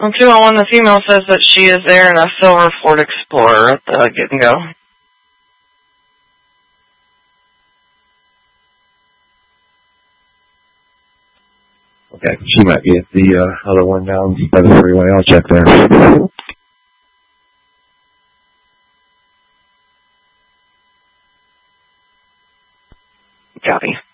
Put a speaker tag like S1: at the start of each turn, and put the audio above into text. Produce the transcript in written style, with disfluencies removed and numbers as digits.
S1: On 201, the female says that she is there in a silver Ford Explorer at the get and go.
S2: Okay, she might be at the other one down by the freeway. I'll check there.
S1: Copy.